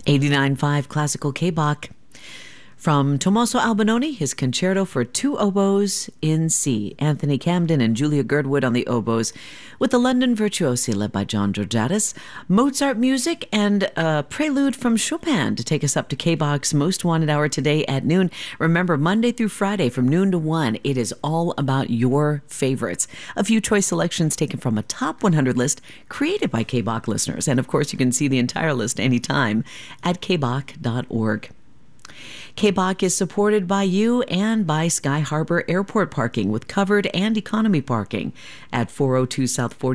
89.5 Classical K-Bach. From Tommaso Albinoni, his concerto for two oboes in C. Anthony Camden and Julia Girdwood on the oboes, with the London Virtuosi led by John Georgiadis, Mozart music, and a prelude from Chopin to take us up to K-Bach's Most Wanted Hour today at noon. Remember, Monday through Friday from noon to 1, it is all about your favorites. A few choice selections taken from a top 100 list created by K-Bach listeners. And of course, you can see the entire list anytime at kbach.org. K-Bach is supported by you and by Sky Harbor Airport Parking with covered and economy parking at 402 South 40.